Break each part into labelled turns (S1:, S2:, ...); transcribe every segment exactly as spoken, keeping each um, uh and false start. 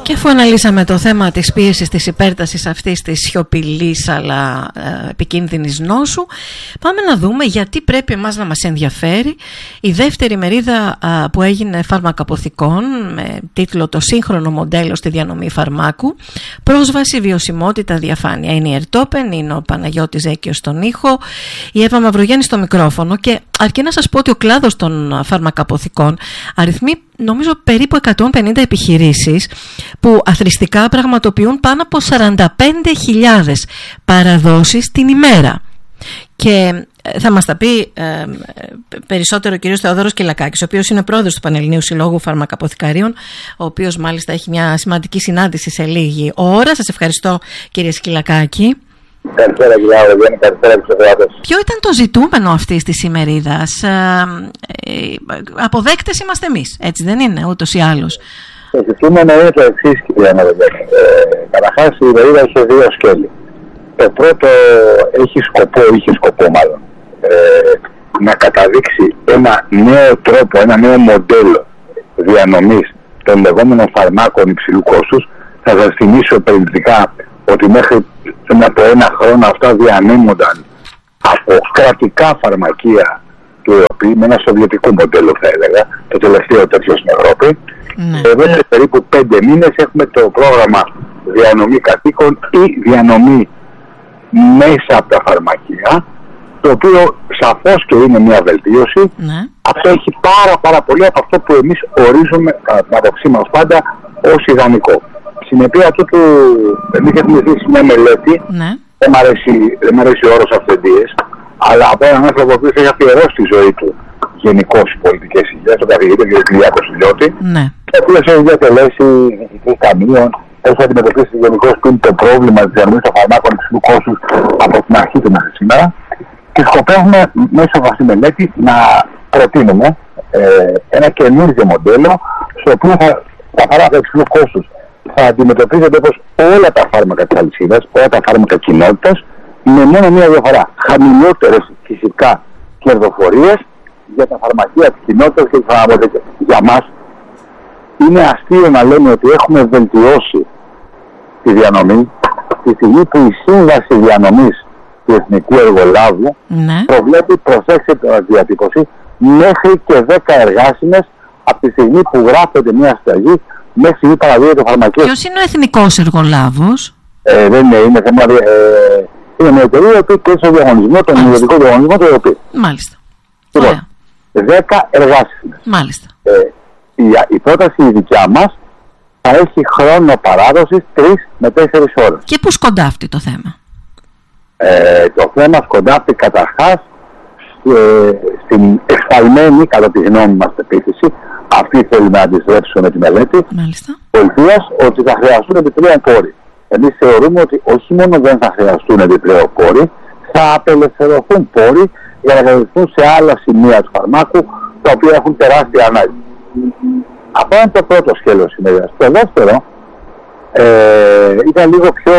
S1: Και αφού αναλύσαμε το θέμα της πίεσης της υπέρτασης αυτής της σιωπηλής αλλά ε, επικίνδυνης νόσου, πάμε να δούμε γιατί πρέπει εμάς να μας ενδιαφέρει η δεύτερη μερίδα α, που έγινε φαρμακαποθηκών με τίτλο «Το σύγχρονο μοντέλο στη διανομή φαρμάκου, πρόσβαση, βιωσιμότητα, διαφάνεια». Είναι η Ερτόπεν, είναι ο Παναγιώτης Ζέκιος στον ήχο, η Εύα Μαυρογέννη στο μικρόφωνο, και αρκεί να σας πω ότι ο κλάδος των φαρμακαποθηκών αριθμεί νομίζω περίπου εκατόν πενήντα επιχειρήσεις που αθροιστικά πραγματοποιούν πάνω από σαράντα πέντε χιλιάδες παραδόσεις την ημέρα. Και θα μας τα πει ε, περισσότερο ο κ. Θεόδωρος Κυλακάκης, ο οποίος είναι πρόεδρος του Πανελληνίου Συλλόγου Φαρμακαποθηκαρίων, ο οποίος μάλιστα έχει μια σημαντική συνάντηση σε λίγη ώρα. Σας ευχαριστώ, κύριε Κυλακάκη.
S2: Καλησπέρα, κυρία Οδηγέννη, καλησπέρα στους εργάτες.
S1: Ποιο ήταν το ζητούμενο αυτής της ημερίδας? Ε, ε, αποδέκτες είμαστε εμείς, έτσι δεν είναι, ούτως ή άλλως?
S2: Το ζητούμενο είναι το εξής, κυρία Οδηγέννη. Ε, καταρχάς, η ημερίδα είχε δύο σκέλη. Το πρώτο έχει σκοπό, είχε σκοπό μάλλον, ε, να καταδείξει ένα νέο τρόπο, ένα νέο μοντέλο διανομής των λεγόμενων φαρμάκων υψηλού κόστους. Θα σας θυμίσω περιληπτικά ότι μέχρι πριν από ένα χρόνο αυτά διανέμονταν από κρατικά φαρμακεία του Ευρώπη, με ένα σοβιετικό μοντέλο θα έλεγα, το τελευταίο τέτοιο στην Ευρώπη. Mm. Εδώ σε περίπου πέντε μήνες έχουμε το πρόγραμμα διανομή κατοίκων ή διανομή μέσα από τα φαρμακεία, το οποίο σαφώς και είναι μια βελτίωση. Mm. Αυτό έχει πάρα πάρα πολύ από αυτό που εμείς ορίζουμε κατά την άποψή μας πάντα ως ιδανικό. Συνεπεία αυτού του, εμείς έχουμε ζήσει μια μελέτη, ναι. δεν μ' αρέσει, δεν μ' αρέσει ο όρος αυθεντίες, αλλά από έναν άνθρωπο που έχει αφιερώσει τη ζωή του γενικώς στις πολιτικές υγείας, τον καθηγητή κ. Κυριάκο Σιλιώτη, ναι. ο οποίος έχει διατελέσει διοικητής ταμείων, έχει αντιμετωπίσει γενικώς το πρόβλημα της διανομής των φαρμάκων υψηλού κόστους από την αρχή του μέχρι σήμερα, και σκοπεύουμε μέσω από αυτή τη μελέτη να προτείνουμε ε, ένα καινούργιο μοντέλο, στο οποίο θα, τα φάρμακα υψηλού κόστους θα αντιμετωπίζονται όπως όλα τα φάρμακα της αλυσίδας, όλα τα φάρμακα κοινότητας, με μόνο μία διαφορά. Χαμηλότερες φυσικά κερδοφορίες για τα φαρμακεία της κοινότητας και τις φαρμακοποιητικές. Για μας είναι αστείο να λέμε ότι έχουμε βελτιώσει τη διανομή τη στιγμή που η σύμβαση διανομής του Εθνικού Εργολάβου ναι. προβλέπει, προσέξτε την διατύπωση, μέχρι και δέκα εργάσιμες από τη στιγμή που γράφεται μια συνταγή μέχρι στιγμή παραδίδεται το φαρμακείο. Ποιος είναι ο Εθνικός Εργολάβος? Ε, δεν είναι, είναι θέμα. Ε, είναι μια εταιρεία που έχει στο διαγωνισμό, τον ιδιωτικό διαγωνισμό του Ευρωπαϊκού. Μάλιστα. Λοιπόν, δέκα εργάσιμες. Μάλιστα. Ε, η, η πρόταση η δικιά μας θα έχει χρόνο παράδοσης τρεις με τέσσερις ώρες. Και πού σκοντάφτει το θέμα? Ε, το θέμα σκοντάφτει καταρχάς ε, στην εσφαλμένη, κατά τη γνώμη μας, πεποίθηση, αυτή θέλει να αντιστρέψουμε με τη μελέτη, πολιτείας, ότι θα χρειαστούν επιπλέον πόροι. Εμείς θεωρούμε ότι όχι μόνο δεν θα χρειαστούν επιπλέον πόροι, θα απελευθερωθούν πόροι για να κατευθυνθούν σε άλλα σημεία του φαρμάκου, τα οποία έχουν τεράστια ανάγκη. Αυτό είναι το πρώτο σκέλος ημερίας. Το δεύτερο ε, ήταν λίγο πιο,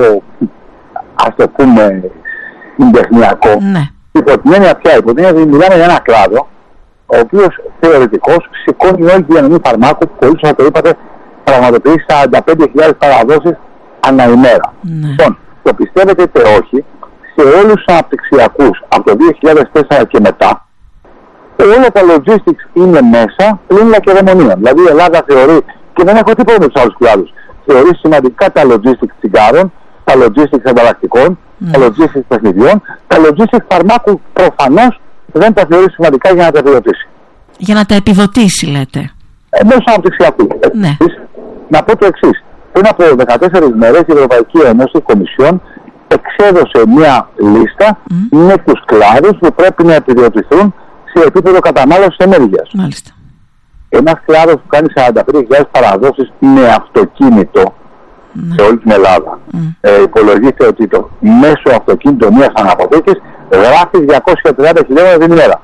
S2: ας το πούμε, συντεχνιακό. Ναι. Υπό την έννοια πια, υπό την έννοια ότι μιλάμε για ένα κλάδο, ο οποίος θεωρητικώς σηκώνει όλη τη διανομή φαρμάκου, που πολύ σωστά το είπατε, πραγματοποιεί σαράντα πέντε χιλιάδες παραδόσεις ανά ημέρα. Ναι. Λοιπόν, το πιστεύετε είτε όχι, σε όλους τους αναπτυξιακούς από το δύο χιλιάδες τέσσερα και μετά, όλα τα logistics είναι μέσα, πλην λακεδαιμονία. Δηλαδή η Ελλάδα θεωρεί, και δεν έχω τίποτα με τους άλλους κλάδους, θεωρεί σημαντικά τα logistics τσιγάρων, τα logistics ανταλλακτικών, mm. τα logistics παιχνιδιών, τα logistics φαρμάκου προφανώς δεν τα θεωρεί σημαντικά για να τα επιδοτήσει. Για να τα επιδοτήσει, λέτε. Ε, μέσω αναπτυξιακού. Ναι. Να πω το εξής. Πριν από δεκατέσσερις μέρες η Ευρωπαϊκή Ένωση, η Κομισιόν, εξέδωσε μια λίστα mm. με τους κλάδους που πρέπει να επιδοτηθούν σε επίπεδο κατανάλωσης ενέργειας. Μάλιστα. Ένας κλάδος που κάνει σαράντα πέντε χιλιάδες παραδόσεις με αυτοκίνητο mm. σε όλη την Ελλάδα. Mm. Ε, υπολογίστε ότι το μέσο αυτοκίνητο μιας αναποθήκης γράφει διακόσια τριάντα χιλιόμετρα την ημέρα.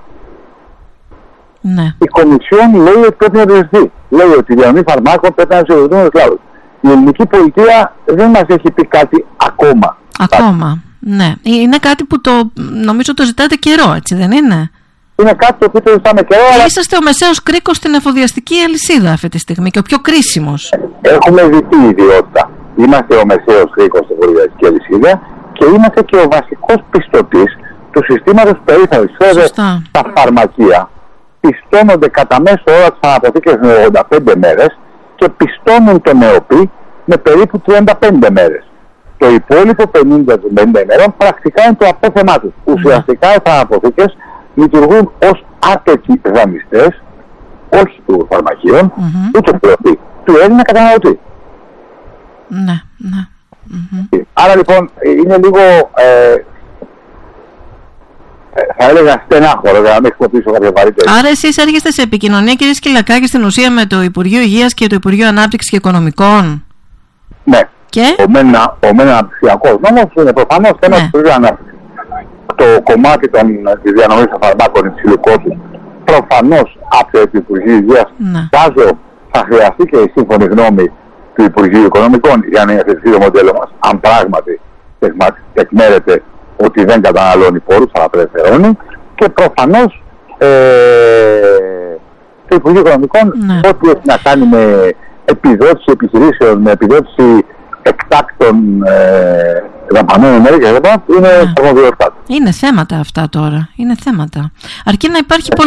S2: Ναι. Η Κομισιόν λέει ότι πρέπει να επιδοτηθεί. Λέει ότι η διανομή φαρμάκων πρέπει να επιδοτηθούν στους κλάδους. Η ελληνική πολιτεία δεν μας έχει πει κάτι ακόμα. Ακόμα, ναι. Είναι κάτι που το, νομίζω το ζητάτε καιρό, έτσι δεν είναι? είναι κάτι το οποίο το ζητάμε καιρό.
S1: Αλλά... Είσαστε ο μεσαίος κρίκος στην εφοδιαστική αλυσίδα αυτή τη στιγμή και ο πιο κρίσιμος.
S2: Έχουμε διτή ιδιότητα. Είμαστε ο μεσαίος κρίκος στην εφοδιαστική αλυσίδα και είμαστε και ο βασικός πιστωτής του συστήματος περίθαλψης.
S1: Σωστά.
S2: Τα φαρμακεία πιστώνονται κατά μέσο όρο τις αναποθήκες με ογδόντα πέντε μέρες και πιστώνουν το ΝΕΟΠΗ με περίπου τριάντα πέντε μέρες. Το υπόλοιπο πενήντα με πενήντα ημερών πρακτικά είναι το απόθεμά τους. Mm. Ουσιαστικά οι αναποθήκες λειτουργούν ως άτοκοι δανειστές, όχι του φαρμακείων, mm-hmm. ούτε του, του Έλληνα καταναλωτή.
S1: Ναι, ναι. Mm-hmm.
S2: Άρα λοιπόν είναι λίγο, ε, θα έλεγα στενάχωρο, για να μην χρησιμοποιήσω κάποια βαρύτερη.
S1: Άρα εσείς έρχεστε σε επικοινωνία, κύριε Σκυλακάκη, στην ουσία με το Υπουργείο Υγείας και το Υπουργείο Ανάπτυξης και Οικονομικών.
S2: Ναι.
S1: Και?
S2: Ο μεν αναπτυξιακός νόμος είναι προφανώς θέμα του Υπουργείου Ανάπτυξης. Το κομμάτι των, της διανομής των φαρμάκων υψηλού κόστους προφανώς από το Υπουργείο Υγείας, βάζω, θα χρειαστεί και η σύμφωνη γνώμη του Υπουργείου Οικονομικών για να υιοθετηθεί το μοντέλο μας, αν πράγματι τεκμέρεται ότι δεν καταναλώνει πόρους, αλλά απελευθερώνει, και προφανώς ε, το Υπουργείο Οικονομικών, ναι. ό,τι έχει να κάνει με επιδότηση επιχειρήσεων, με επιδότηση εκτάκτων ε, δαπανών ενέργειας, είναι αρμοδιότητα.
S1: Είναι θέματα αυτά τώρα. Είναι θέματα. Αρκεί να υπάρχει